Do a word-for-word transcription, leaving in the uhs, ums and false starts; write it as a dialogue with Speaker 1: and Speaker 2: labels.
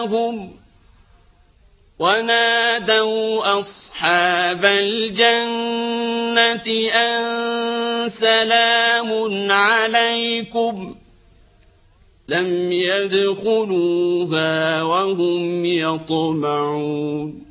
Speaker 1: هم ونادوا أصحاب الجنة أن سلام عليكم لم يدخلوها وهم يطمعون